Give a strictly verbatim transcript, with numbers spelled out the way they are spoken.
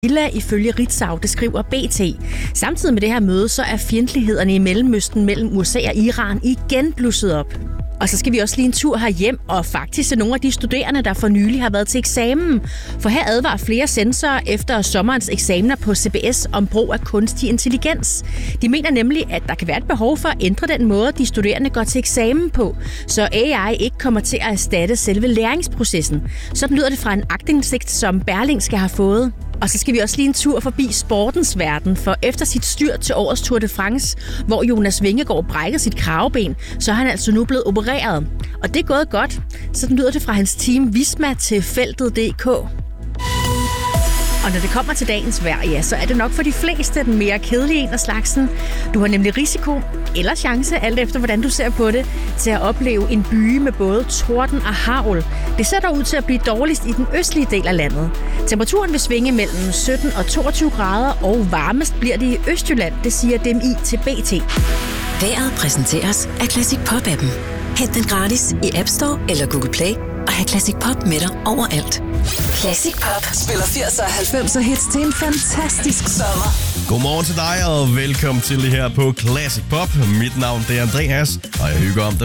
Illa ifølge Ritzau, det skriver B T. Samtidig med det her møde, så er fjendtlighederne i Mellemøsten mellem U S A og Iran igen blusset op. Og så skal vi også lige en tur herhjem, og faktisk til nogle af de studerende, der for nylig har været til eksamen. For her advarer flere sensorer efter sommerens eksamener på C B S om brug af kunstig intelligens. De mener nemlig, at der kan være et behov for at ændre den måde, de studerende går til eksamen på, så A I ikke kommer til at erstatte selve læringsprocessen. Sådan lyder det fra en aktindsigt, som Berlingske har fået. Og så skal vi også lige en tur forbi sportens verden, for efter sit styrt til årets Tour de France, hvor Jonas Vingegaard brækker sit kraveben, så er han altså nu blevet opereret. Og det er gået godt. Sådan lyder det fra hans team Visma til feltet punktum d k. Og når det kommer til dagens vejr, ja, så er det nok for de fleste den mere kedelige en af slagsen. Du har nemlig risiko eller chance, alt efter hvordan du ser på det, til at opleve en byge med både torden og hagl. Det ser dog ud til at blive dårligst i den østlige del af landet. Temperaturen vil svinge mellem sytten og toogtyve grader, og varmest bliver det i Østjylland, det siger D M I til B T. Vejret præsenteres af Classic Pop-appen. Hent den gratis i App Store eller Google Play, og have Classic Pop med dig overalt. Classic Pop spiller firserne og halvfemserne hits til en fantastisk sommer. Godmorgen til dig, og velkommen til det her på Classic Pop. Mit navn det er Andreas, og jeg hygger om